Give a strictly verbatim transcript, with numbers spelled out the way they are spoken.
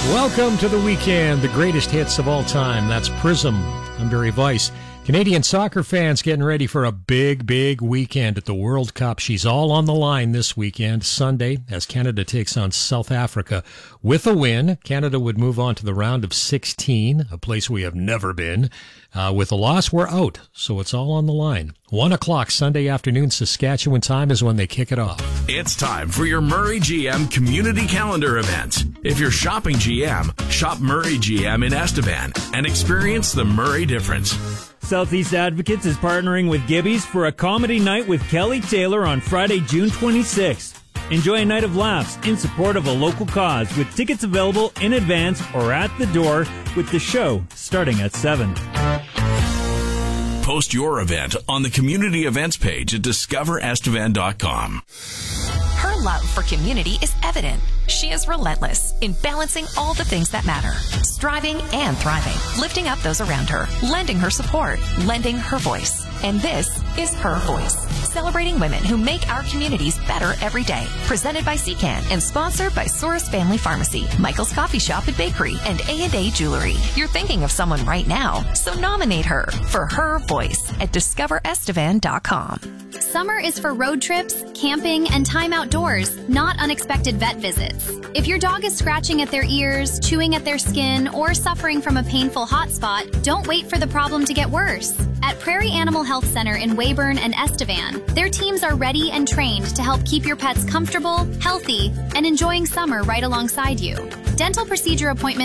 Welcome to the weekend, the greatest hits of all time. That's Prism. I'm Barry Weiss. Canadian soccer fans getting ready for a big, big weekend at the World Cup. She's all on the line this weekend, Sunday, as Canada takes on South Africa. With a win, Canada would move on to the round of sixteen, a place we have never been. Uh, with a loss, we're out, so it's all on the line. One o'clock Sunday afternoon, Saskatchewan time is when they kick it off. It's time for your Murray G M Community Calendar event. If you're shopping G M, shop Murray G M in Estevan and experience the Murray difference. Southeast Advocates is partnering with Gibby's for a comedy night with Kelly Taylor on Friday, June twenty-sixth. Enjoy a night of laughs in support of a local cause with tickets available in advance or at the door with the show starting at seven. Post your event on the community events page at discover estevan dot com. Her love for community is evident. She is relentless in balancing all the things that matter, striving and thriving, lifting up those around her, lending her support, lending her voice. And this is Her Voice, celebrating women who make our communities better every day. Presented by C CAN and sponsored by Soros Family Pharmacy, Michael's Coffee Shop and Bakery, and A and A Jewelry. You're thinking of someone right now, so nominate her for Her Voice at discover estevan dot com. Summer is for road trips, camping, and time outdoors, not unexpected vet visits. If your dog is scratching at their ears, chewing at their skin, or suffering from a painful hot spot, don't wait for the problem to get worse. At Prairie Animal Health Center in Weyburn and Estevan, their teams are ready and trained to help keep your pets comfortable, healthy, and enjoying summer right alongside you. Dental procedure appointments